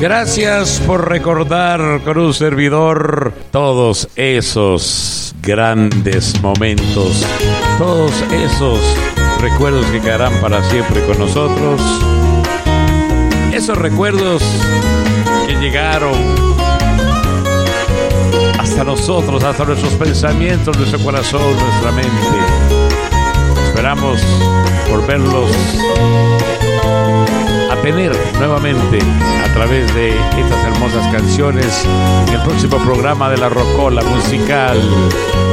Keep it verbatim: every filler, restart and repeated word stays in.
Gracias por recordar con un servidor todos esos grandes momentos, todos esos recuerdos que quedarán para siempre con nosotros. Esos recuerdos que llegaron hasta nosotros, hasta nuestros pensamientos, nuestro corazón, nuestra mente. Esperamos volverlos a tener nuevamente a través de estas hermosas canciones en el próximo programa de La Rocola Musical.